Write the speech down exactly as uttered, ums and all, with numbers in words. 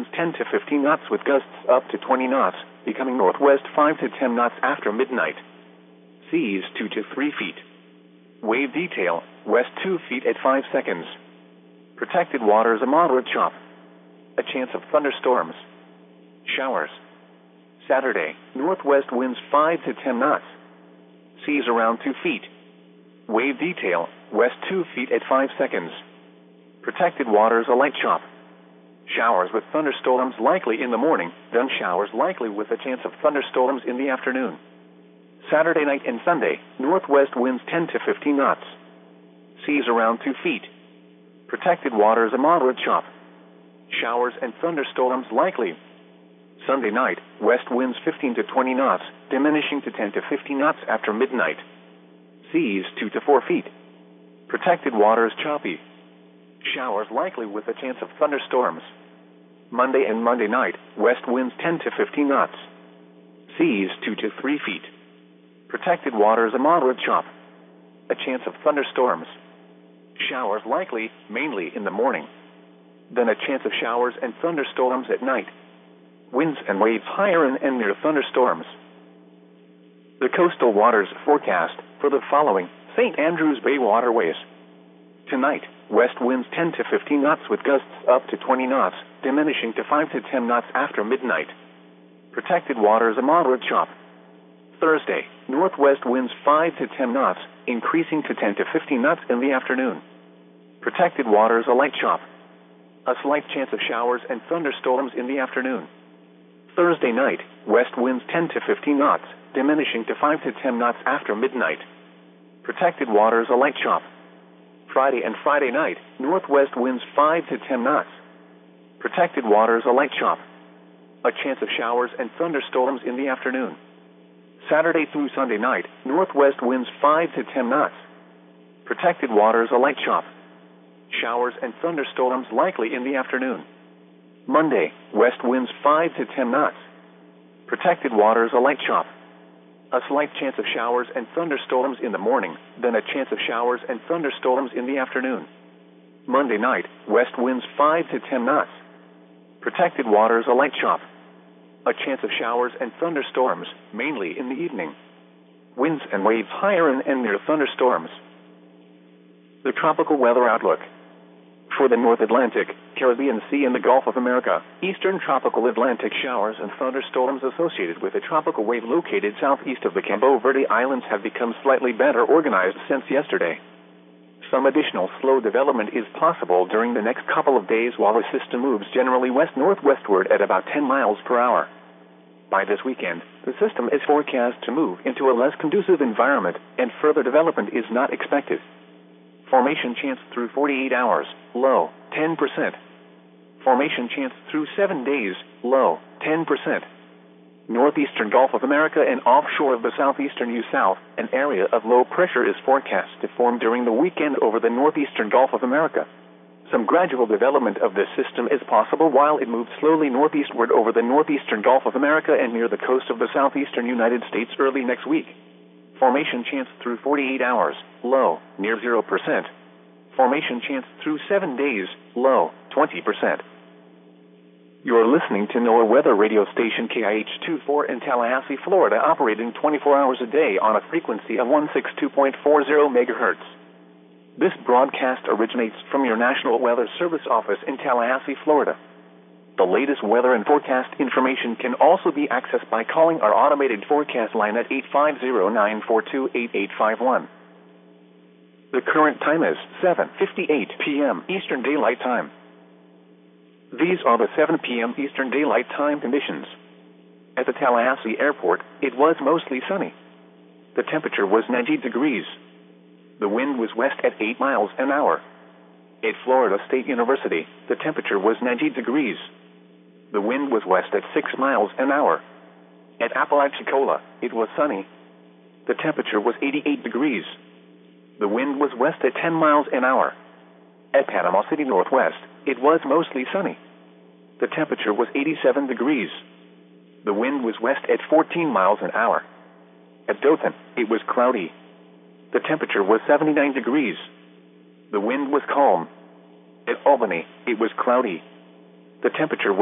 winds ten to fifteen knots with gusts up to twenty knots, becoming northwest five to ten knots after midnight. Seas two to three feet. Wave detail, west two feet at five seconds. Protected waters a moderate chop. A chance of thunderstorms. Showers. Saturday, northwest winds five to ten knots. Seas around two feet. Wave detail, west two feet at five seconds. Protected waters a light chop. Showers with thunderstorms likely in the morning, then showers likely with a chance of thunderstorms in the afternoon. Saturday night and Sunday, northwest winds ten to fifteen knots. Seas around two feet. Protected waters a moderate chop. Showers and thunderstorms likely. Sunday night, west winds fifteen to twenty knots, diminishing to ten to fifteen knots after midnight. Seas two to four feet. Protected waters choppy. Showers likely with a chance of thunderstorms. Monday and Monday night, west winds ten to fifteen knots. Seas two to three feet. Protected waters a moderate chop. A chance of thunderstorms. Showers likely, mainly in the morning. Then a chance of showers and thunderstorms at night. Winds and waves higher and, and near thunderstorms. The coastal waters forecast for the following Saint Andrews Bay waterways. Tonight, west winds ten to fifteen knots with gusts up to twenty knots, diminishing to five to ten knots after midnight. Protected waters a moderate chop. Thursday, northwest winds five to ten knots, increasing to ten to fifteen knots in the afternoon. Protected waters a light chop. A slight chance of showers and thunderstorms in the afternoon. Thursday night, west winds ten to fifteen knots, diminishing to five to ten knots after midnight. Protected waters a light chop. Friday and Friday night, northwest winds five to ten knots. Protected waters a light chop. A chance of showers and thunderstorms in the afternoon. Saturday through Sunday night, northwest winds five to ten knots. Protected waters a light chop. Showers and thunderstorms likely in the afternoon. Monday, west winds five to ten knots. Protected waters a light chop. A slight chance of showers and thunderstorms in the morning, then a chance of showers and thunderstorms in the afternoon. Monday night, west winds five to ten knots. Protected waters a light chop. A chance of showers and thunderstorms, mainly in the evening. Winds and waves higher and, and near thunderstorms. The tropical weather outlook. For the North Atlantic, Caribbean Sea and the Gulf of America, eastern tropical Atlantic showers and thunderstorms associated with a tropical wave located southeast of the Cabo Verde Islands have become slightly better organized since yesterday. Some additional slow development is possible during the next couple of days while the system moves generally west-northwestward at about ten miles per hour. By this weekend, the system is forecast to move into a less conducive environment, and further development is not expected. Formation chance through forty-eight hours, low, ten percent. Formation chance through seven days, low, ten percent. Northeastern Gulf of America and offshore of the southeastern U S South, an area of low pressure is forecast to form during the weekend over the northeastern Gulf of America. Some gradual development of this system is possible while it moves slowly northeastward over the northeastern Gulf of America and near the coast of the southeastern United States early next week. Formation chance through forty-eight hours, low, near zero percent. Formation chance through seven days, low, twenty percent. You're listening to NOAA Weather Radio Station K I H twenty-four in Tallahassee, Florida, operating twenty-four hours a day on a frequency of one sixty-two point four zero megahertz. This broadcast originates from your National Weather Service office in Tallahassee, Florida. The latest weather and forecast information can also be accessed by calling our automated forecast line at eight five zero, nine four two, eight eight five one. The current time is seven fifty-eight p.m. Eastern Daylight Time. These are the seven p.m. Eastern Daylight Time conditions. At the Tallahassee Airport, it was mostly sunny. The temperature was ninety degrees. The wind was west at eight miles an hour. At Florida State University, the temperature was ninety degrees. The wind was west at six miles an hour. At Apalachicola, it was sunny. The temperature was eighty-eight degrees. The wind was west at ten miles an hour. At Panama City Northwest, it was mostly sunny. The temperature was eighty-seven degrees. The wind was west at fourteen miles an hour. At Dothan, it was cloudy. The temperature was seventy-nine degrees. The wind was calm. At Albany, it was cloudy. The temperature was